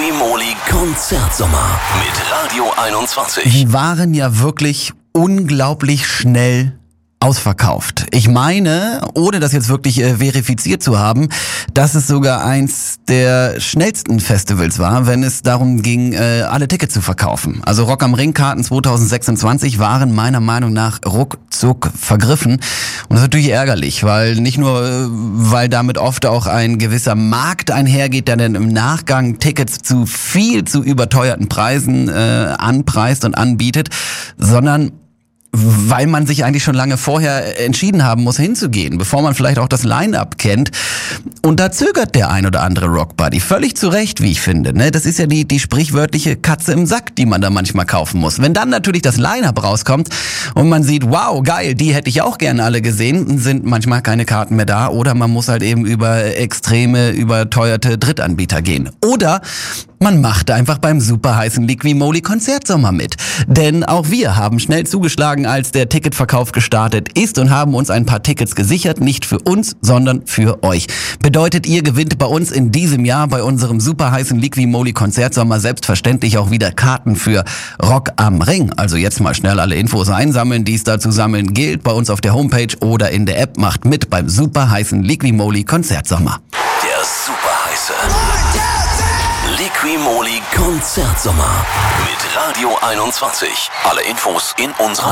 Liqui-Moly Konzertsommer mit Radio 21. Die waren ja wirklich unglaublich schnell ausverkauft. Ich meine, ohne das jetzt wirklich verifiziert zu haben, dass es sogar eins der schnellsten Festivals war, wenn es darum ging, alle Tickets zu verkaufen. Also Rock am Ring-Karten 2026 waren meiner Meinung nach ruckzuck vergriffen. Und das ist natürlich ärgerlich, weil nicht nur, weil damit oft auch ein gewisser Markt einhergeht, der dann im Nachgang Tickets zu viel zu überteuerten Preisen anpreist und anbietet, sondern weil man sich eigentlich schon lange vorher entschieden haben muss, hinzugehen, bevor man vielleicht auch das Line-Up kennt. Und da zögert der ein oder andere Rockbuddy. Völlig zu Recht, wie ich finde. Ne? Das ist ja die sprichwörtliche Katze im Sack, die man da manchmal kaufen muss. Wenn dann natürlich das Line-Up rauskommt und man sieht, wow, geil, die hätte ich auch gerne alle gesehen, sind manchmal keine Karten mehr da. Oder man muss halt eben über extreme, überteuerte Drittanbieter gehen. Oder man macht einfach beim super heißen Liqui-Moly Konzertsommer mit. Denn auch wir haben schnell zugeschlagen, als der Ticketverkauf gestartet ist und haben uns ein paar Tickets gesichert. Nicht für uns, sondern für euch. Bedeutet, ihr gewinnt bei uns in diesem Jahr bei unserem super heißen Liqui-Moly Konzertsommer selbstverständlich auch wieder Karten für Rock am Ring. Also jetzt mal schnell alle Infos einsammeln, die es da zu sammeln gilt. Bei uns auf der Homepage oder in der App. Macht mit beim super heißen Liqui-Moly Konzertsommer. Der super heiße Liqui-Moly Konzertsommer mit Radio 21. Alle Infos in unserer